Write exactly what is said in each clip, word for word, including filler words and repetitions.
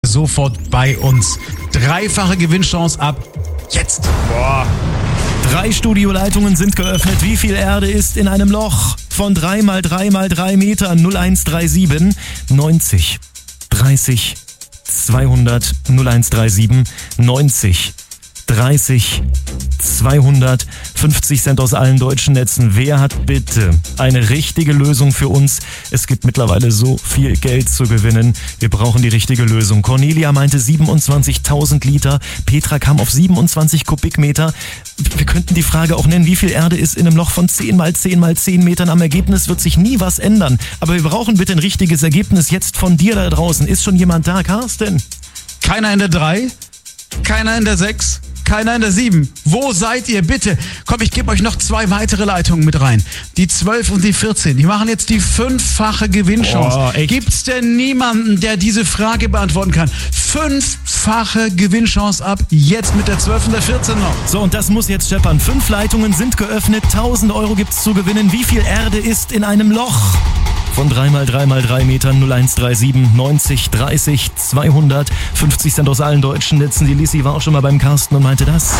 Sofort bei uns. Dreifache Gewinnchance ab jetzt. Boah. Drei Studioleitungen sind geöffnet. Wie viel Erde ist in einem Loch von drei mal drei mal drei Metern? null eins drei sieben neunzig dreißig zweihundert null eins drei sieben neunzig dreißig zweihundert fünfzig Cent aus allen deutschen Netzen. Wer hat bitte eine richtige Lösung für uns? Es gibt mittlerweile so viel Geld zu gewinnen. Wir brauchen die richtige Lösung. Cornelia meinte siebenundzwanzigtausend Liter. Petra kam auf siebenundzwanzig Kubikmeter. Wir könnten die Frage auch nennen, wie viel Erde ist in einem Loch von zehn mal zehn mal zehn Metern? Am Ergebnis wird sich nie was ändern. Aber wir brauchen bitte ein richtiges Ergebnis jetzt von dir da draußen. Ist schon jemand da, Carsten? Keiner in der drei, keiner in der sechs. Keiner in der sieben. Wo seid ihr? Bitte. Komm, ich gebe euch noch zwei weitere Leitungen mit rein. Die zwölf und die vierzehn. Die machen jetzt die fünffache Gewinnchance. Oh, Gibt's denn niemanden, der diese Frage beantworten kann? Fünffache Gewinnchance ab jetzt mit der zwölf und der vierzehn noch. So, und das muss jetzt scheppern. Fünf Leitungen sind geöffnet. tausend Euro gibt's zu gewinnen. Wie viel Erde ist in einem Loch? Von drei mal drei mal drei Metern. null eins drei sieben neunzig dreißig zweihundert fünfzig Cent aus allen deutschen Netzen. Die Lissi war auch schon mal beim Carsten und meinte das.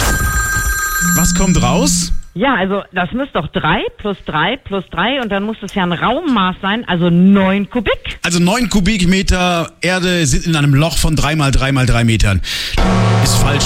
Was kommt raus? Ja, also das müsste doch drei plus drei plus drei und dann muss es ja ein Raummaß sein, also neun Kubik. Also neun Kubikmeter Erde sind in einem Loch von drei mal drei mal drei Metern. Ist falsch.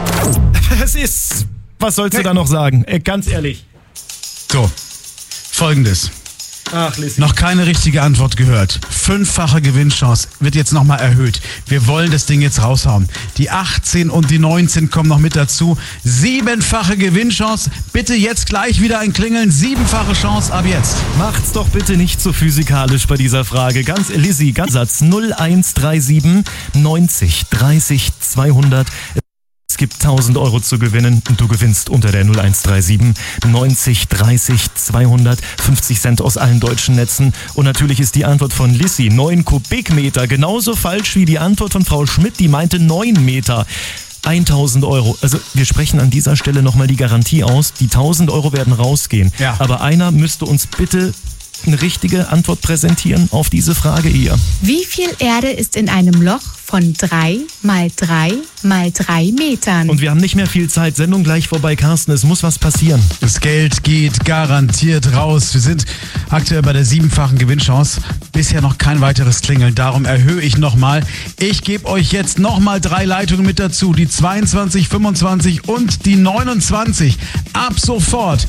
Es ist... Was sollst du da noch sagen? Äh, ganz ehrlich. So, folgendes. Ach, Lissi. Noch keine richtige Antwort gehört. Fünffache Gewinnchance wird jetzt nochmal erhöht. Wir wollen das Ding jetzt raushauen. Die achtzehn und die neunzehn kommen noch mit dazu. Siebenfache Gewinnchance. Bitte jetzt gleich wieder ein Klingeln. Siebenfache Chance ab jetzt. Macht's doch bitte nicht so physikalisch bei dieser Frage. Ganz, Lissi, ganz Satz. null eins drei sieben neunzig dreißig zweihundert. Es gibt tausend Euro zu gewinnen und du gewinnst unter der null eins drei sieben neunzig dreißig zweihundert fünfzig Cent aus allen deutschen Netzen. Und natürlich ist die Antwort von Lissi neun Kubikmeter genauso falsch wie die Antwort von Frau Schmidt, die meinte neun Meter. tausend Euro. Also wir sprechen an dieser Stelle nochmal die Garantie aus. Die tausend Euro werden rausgehen. Ja. Aber einer müsste uns bitte eine richtige Antwort präsentieren auf diese Frage hier. Wie viel Erde ist in einem Loch von drei mal drei mal drei Metern? Und wir haben nicht mehr viel Zeit. Sendung gleich vorbei, Carsten. Es muss was passieren. Das Geld geht garantiert raus. Wir sind aktuell bei der siebenfachen Gewinnchance. Bisher noch kein weiteres Klingeln. Darum erhöhe ich nochmal. Ich gebe euch jetzt nochmal drei Leitungen mit dazu. Die zweiundzwanzig, fünfundzwanzig und die neunundzwanzig. Ab sofort.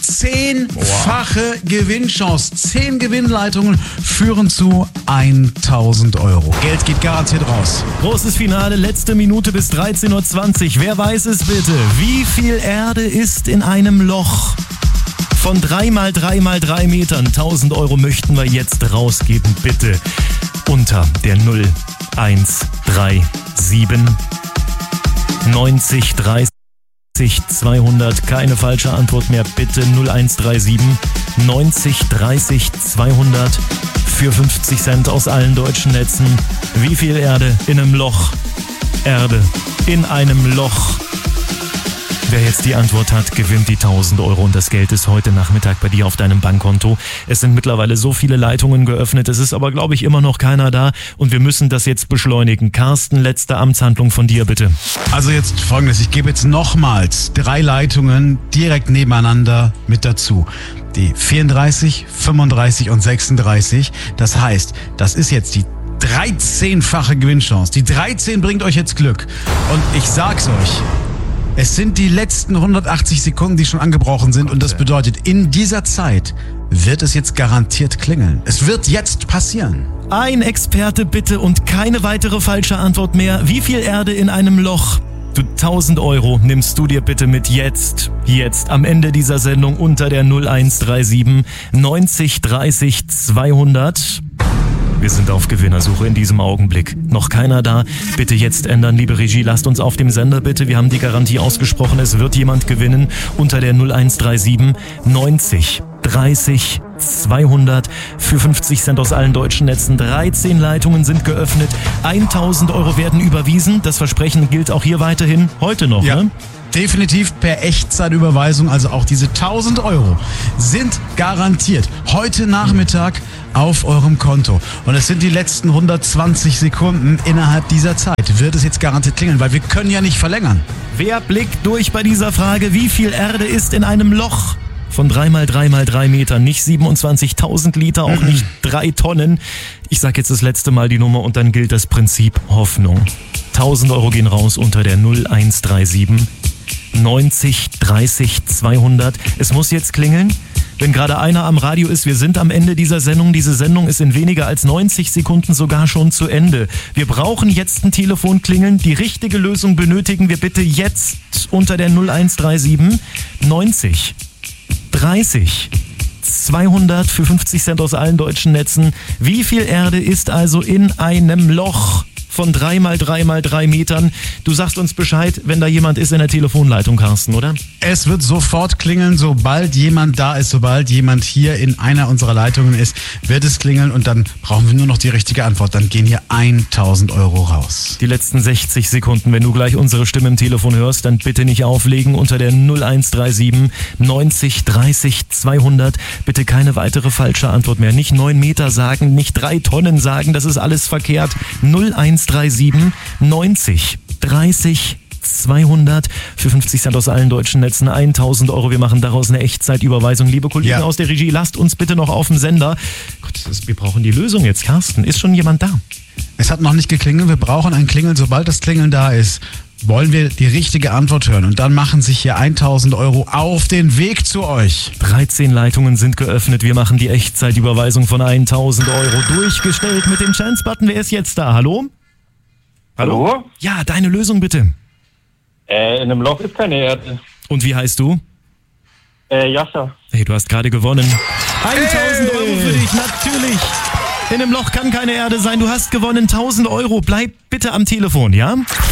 Zehnfache Gewinnchance. Zehn Gewinnleitungen führen zu tausend Euro. Geld geht garantiert raus. Großes Finale, letzte Minute bis dreizehn Uhr zwanzig. Wer weiß es bitte? Wie viel Erde ist in einem Loch? Von drei mal drei mal drei Metern. tausend Euro möchten wir jetzt rausgeben, bitte. Unter der null eins drei sieben neunzig dreißig zweihundert, keine falsche Antwort mehr, bitte null eins drei sieben neunzig dreißig zweihundert für fünfzig Cent aus allen deutschen Netzen. Wie viel Erde in einem Loch? Erde in einem Loch. Wer jetzt die Antwort hat, gewinnt die tausend Euro und das Geld ist heute Nachmittag bei dir auf deinem Bankkonto. Es sind mittlerweile so viele Leitungen geöffnet, es ist aber, glaube ich, immer noch keiner da und wir müssen das jetzt beschleunigen. Carsten, letzte Amtshandlung von dir, bitte. Also jetzt folgendes, ich gebe jetzt nochmals drei Leitungen direkt nebeneinander mit dazu. Die vierunddreißig, fünfunddreißig und sechsunddreißig. Das heißt, das ist jetzt die dreizehnfache Gewinnchance. Die dreizehn bringt euch jetzt Glück. Und ich sag's euch, es sind die letzten hundertachtzig Sekunden, die schon angebrochen sind und das bedeutet, in dieser Zeit wird es jetzt garantiert klingeln. Es wird jetzt passieren. Ein Experte bitte und keine weitere falsche Antwort mehr. Wie viel Erde in einem Loch? Du, tausend Euro nimmst du dir bitte mit jetzt, jetzt am Ende dieser Sendung unter der null eins drei sieben neunzig dreißig zweihundert. Wir sind auf Gewinnersuche in diesem Augenblick. Noch keiner da. Bitte jetzt ändern, liebe Regie. Lasst uns auf dem Sender bitte. Wir haben die Garantie ausgesprochen. Es wird jemand gewinnen unter der null eins drei sieben neunzig dreißig, zweihundert für fünfzig Cent aus allen deutschen Netzen. dreizehn Leitungen sind geöffnet. tausend Euro werden überwiesen. Das Versprechen gilt auch hier weiterhin heute noch, Ja. ne? Definitiv per Echtzeitüberweisung, also auch diese tausend Euro sind garantiert heute Nachmittag auf eurem Konto. Und es sind die letzten hundertzwanzig Sekunden. Innerhalb dieser Zeit wird es jetzt garantiert klingeln, weil wir können ja nicht verlängern. Wer blickt durch bei dieser Frage, wie viel Erde ist in einem Loch von drei mal drei mal drei Metern? Nicht siebenundzwanzigtausend Liter, auch nicht drei Tonnen. Ich sag jetzt das letzte Mal die Nummer und dann gilt das Prinzip Hoffnung. tausend Euro gehen raus unter der null eins drei sieben neunzig dreißig zweihundert. Es muss jetzt klingeln. Wenn gerade einer am Radio ist, wir sind am Ende dieser Sendung. Diese Sendung ist in weniger als neunzig Sekunden sogar schon zu Ende. Wir brauchen jetzt ein Telefonklingeln. Die richtige Lösung benötigen wir bitte jetzt unter der null eins drei sieben neunzig dreißig zweihundert für fünfzig Cent aus allen deutschen Netzen. Wie viel Erde ist also in einem Loch von drei mal drei mal drei Metern? Du sagst uns Bescheid, wenn da jemand ist in der Telefonleitung, Carsten, oder? Es wird sofort klingeln, sobald jemand da ist, sobald jemand hier in einer unserer Leitungen ist, wird es klingeln und dann brauchen wir nur noch die richtige Antwort. Dann gehen hier tausend Euro raus. Die letzten sechzig Sekunden, wenn du gleich unsere Stimme im Telefon hörst, dann bitte nicht auflegen unter der null eins drei sieben neunzig dreißig zweihundert. Bitte keine weitere falsche Antwort mehr. Nicht neun Meter sagen, nicht drei Tonnen sagen, das ist alles verkehrt. null eins drei sieben neunzig dreißig zweihundert für fünfzig Cent aus allen deutschen Netzen. tausend Euro, wir machen daraus eine Echtzeitüberweisung. Liebe Kollegen Ja. aus der Regie, lasst uns bitte noch auf dem Sender. Gott, das ist, wir brauchen die Lösung jetzt. Carsten, ist schon jemand da? Es hat noch nicht geklingelt, wir brauchen ein Klingeln. Sobald das Klingeln da ist, wollen wir die richtige Antwort hören. Und dann machen sich hier tausend Euro auf den Weg zu euch. dreizehn Leitungen sind geöffnet. Wir machen die Echtzeitüberweisung von tausend Euro. Durchgestellt mit dem Chance-Button. Wer ist jetzt da? Hallo? Hallo? Ja, deine Lösung bitte. Äh, in einem Loch ist keine Erde. Und wie heißt du? Äh, Jascha. Hey, du hast gerade gewonnen. tausend Euro für dich, natürlich. In einem Loch kann keine Erde sein. Du hast gewonnen tausend Euro. Bleib bitte am Telefon, ja?